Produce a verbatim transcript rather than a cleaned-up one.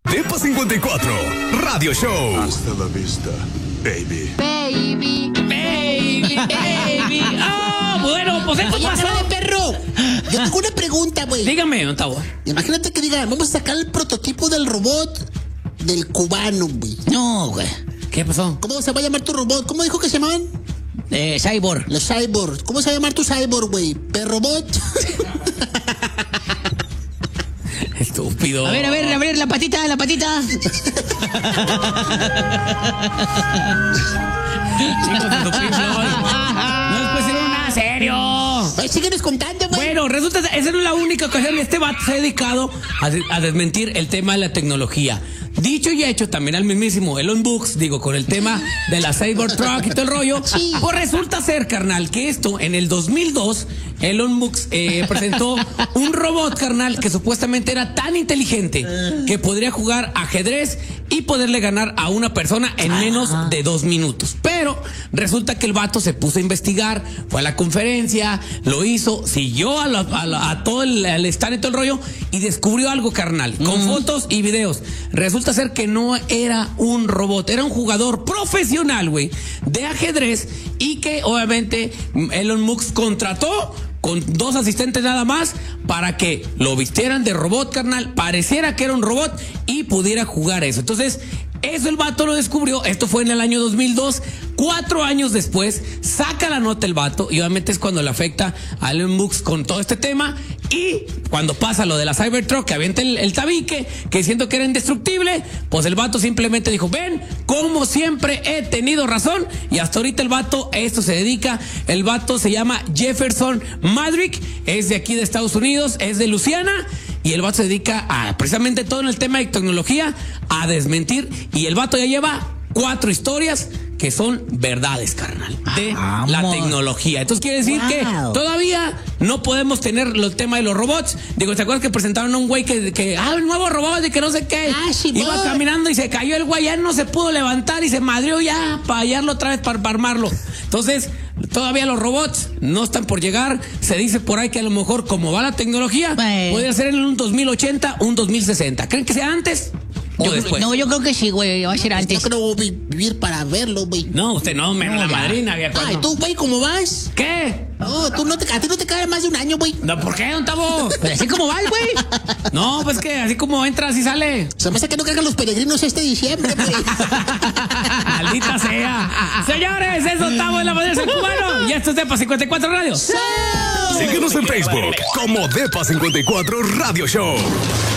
Depa cincuenta y cuatro Radio Show. Hasta la vista, baby. Baby, baby, baby. Oh, bueno, pues esto Oye, pasó. cara de perro, yo tengo una pregunta, güey. Dígame, don Tavo. Imagínate que digan, vamos a sacar el prototipo del robot del cubano, güey. No, güey. ¿Qué pasó? ¿Cómo se va a llamar tu robot? ¿Cómo dijo que se llamaban? Eh, Cyborg. Los cyborgs. ¿Cómo se va a llamar tu cyborg, güey? ¿Perrobot? Estúpido. A ver, a ver, a ver, la patita, la patita. Chicos de tu Pink Floyd. No les puede ser una serio. Ay, síguenos contando, güey. Bueno, resulta que esa no es la única ocasión. Este vato se ha dedicado a, de- a desmentir el tema de la tecnología. Dicho y hecho, también al mismísimo Elon Musk, digo, con el tema de la Cybertruck y todo el rollo. Sí. Pues resulta ser, carnal, que esto, en el dos mil dos, Elon Musk eh, presentó un robot, carnal, que supuestamente era tan inteligente que podría jugar ajedrez y poderle ganar a una persona en menos de dos minutos. Pero resulta que el vato se puso a investigar, fue a la conferencia, lo hizo, siguió a, la- a la- a todo el, al stand y todo el rollo y descubrió algo, carnal, con fotos y videos. Resulta ser que no era un robot, era un jugador profesional, güey, de ajedrez y que obviamente Elon Musk contrató con dos asistentes nada más para que lo vistieran de robot, carnal, pareciera que era un robot y pudiera jugar eso. Entonces, eso el vato lo descubrió, esto fue en el año dos mil dos, cuatro años después, saca la nota el vato y obviamente es cuando le afecta a Elon Musk con todo este tema y cuando pasa lo de la Cybertruck que avienta el, el tabique, que siento que era indestructible, pues el vato simplemente dijo, ven, como siempre he tenido razón y hasta ahorita el vato a esto se dedica, el vato se llama Jefferson Madrick, es de aquí de Estados Unidos, es de Luisiana y el vato se dedica a precisamente todo en el tema de tecnología, a desmentir y el vato ya lleva cuatro historias que son verdades, carnal, de Vamos. la tecnología. Entonces quiere decir Wow. que todavía no podemos tener el tema de los robots. Digo, ¿te acuerdas que presentaron a un güey que, que ah, el nuevo robot de que no sé qué? Ah, sí, Iba boy. caminando y se cayó el güey, ya no se pudo levantar y se madrió ya para hallarlo otra vez, para, para armarlo. Entonces, todavía los robots no están por llegar. Se dice por ahí que a lo mejor, como va la tecnología, Bueno. podría ser en un dos mil ochenta, un dos mil sesenta. ¿Creen que sea antes o Yo- después? no, yo creo que sí, güey, va a ser Yo antes. creo que voy a vivir para verlo, güey. No, usted no, menos la ya. madrina. viejo, Ay, no. tú, güey, ¿cómo vas? ¿Qué? No, tú no te, a ti no te cae más de un año, güey. No, ¿por qué, don Tavo? Pues así como va el güey. No, pues que así como entra, así sale. Se me hace que no cargan los peregrinos este diciembre, güey. Maldita sea. Señores, es Octavo en la Madera del Cubano. Y esto es Depa cincuenta y cuatro Radio. Síguenos en Facebook como Depa cincuenta y cuatro Radio Show.